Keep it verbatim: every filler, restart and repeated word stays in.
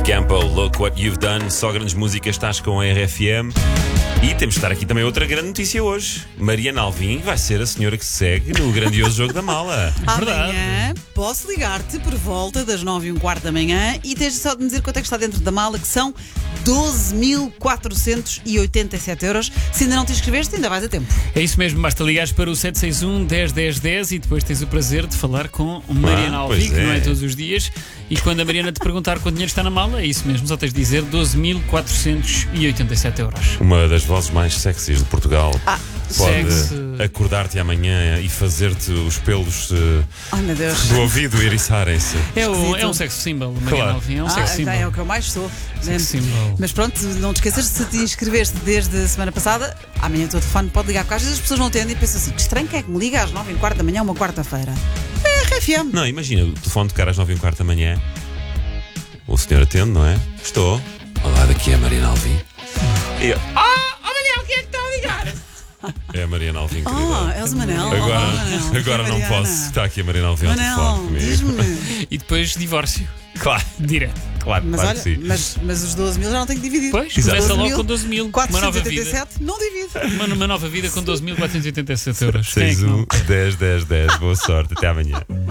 Campbell, Look What You've Done. Só grandes músicas, estás com a R F M. E temos de estar aqui também outra grande notícia hoje. Mariana Alvim vai ser a senhora que se segue no grandioso Jogo da Mala. Amanhã posso ligar-te por volta das nove e um quarto da manhã e tens só de me dizer quanto é que está dentro da mala, que são doze mil quatrocentos e oitenta e sete euros. Se ainda não te inscreveste, ainda vais a tempo. É isso mesmo, basta ligares para o sete seis um, dez, dez, dez e depois tens o prazer de falar com Mariana Ah, Alvim, pois que não é. é todos os dias. E quando a Mariana te perguntar quanto dinheiro está na mala, é isso mesmo, só tens de dizer doze mil quatrocentos e oitenta e sete euros. Uma das vozes mais sexys de Portugal. Ah, Pode sexy. acordar-te amanhã e fazer-te os pelos eh, Ai meu Deus. do ouvido eriçarem-se. É, o, Esquisito. é um sex symbol, Mariana Claro. Alvim, é um Ah, sex então symbol. é o que eu mais sou. Sex symbol. Mas pronto, não te esqueças, se te inscreveste desde a semana passada, amanhã o teu telefone pode ligar, porque às vezes as pessoas não atendem e pensam assim: que estranho que é que me liga às nove e um quarto da manhã, uma quarta-feira. É R F M. Não, imagina, o telefone tocar às nove e um quarto da manhã. O senhor atende, não é? Estou. Olá, daqui é a Mariana Alvim. E eu, Ah, oh Manel, quem é que está a ligar? é a Mariana Alvim, querida. Ah, és o Manel. Agora, Olá, Manel. agora não Mariana. posso. Está aqui a Mariana Alvim ao telefone Manel, comigo. diz-me. E depois divórcio. Claro, Direto. claro, Mas claro olha, que sim. mas, mas os doze mil já não tenho que dividir. Pois, Exato. começa doze logo mil, com doze mil. Uma quatrocentos e nova oitenta e vida. sete, não divide. Uma, uma nova vida com doze mil quatrocentos e oitenta e sete euros. Quem é seis que não? um, dez, dez, dez. Boa sorte. Até amanhã.